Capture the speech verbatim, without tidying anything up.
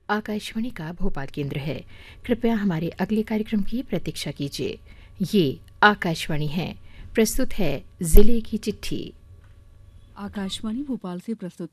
आकाशवाणी का भोपाल केंद्र है। कृपया हमारे अगले कार्यक्रम की प्रतीक्षा कीजिए। ये आकाशवाणी है। प्रस्तुत है जिले की चिट्ठी। आकाशवाणी भोपाल से प्रस्तुत